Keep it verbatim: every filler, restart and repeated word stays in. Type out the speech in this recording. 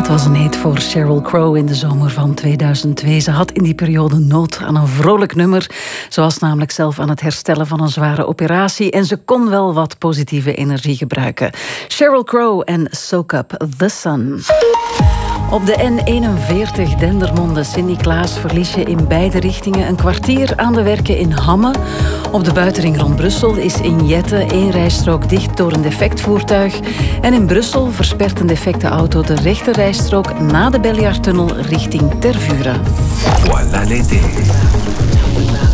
Het was een hit voor Sheryl Crow in de zomer van tweeduizend twee. Ze had in die periode nood aan een vrolijk nummer. Ze was namelijk zelf aan het herstellen van een zware operatie en ze kon wel wat positieve energie gebruiken. Sheryl Crow en Soak Up the Sun. Op de N eenenveertig Dendermonde-Sint-Niklaas verlies je in beide richtingen een kwartier aan de werken in Hamme. Op de buitenring rond Brussel is in Jette één rijstrook dicht door een defect voertuig. En in Brussel verspert een defecte auto de rechte rijstrook na de Beljaartunnel richting Tervuren. Voilà l'été.